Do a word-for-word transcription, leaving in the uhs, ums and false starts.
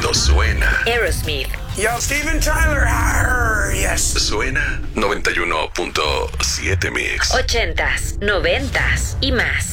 Esto suena. Aerosmith. Yo, Steven Tyler. Arr, yes. Suena noventa y uno punto siete Mix. Ochentas, noventas y más.